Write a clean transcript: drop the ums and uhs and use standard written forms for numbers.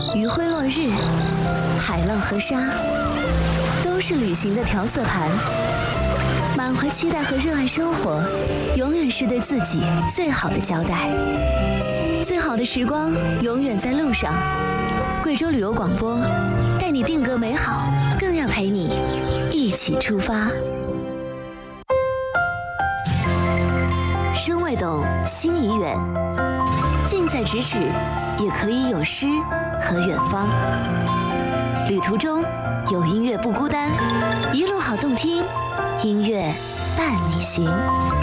余晖落日，海浪和沙，都是旅行的调色盘。满怀期待和热爱生活，永远是对自己最好的交代。最好的时光永远在路上。贵州旅游广播，带你定格美好，更要陪你一起出发。声未懂，心已远，近在咫尺，也可以有诗和远方。旅途中有音乐不孤单，一路好动听，音乐伴你行。